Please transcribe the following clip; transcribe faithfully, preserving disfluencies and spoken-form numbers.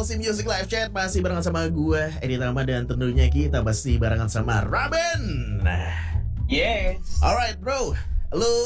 L C Music Live Chat. Masih barengan sama gue, Edi Tama, dan tentunya kita masih barengan sama Raben. Yes. Alright bro, lu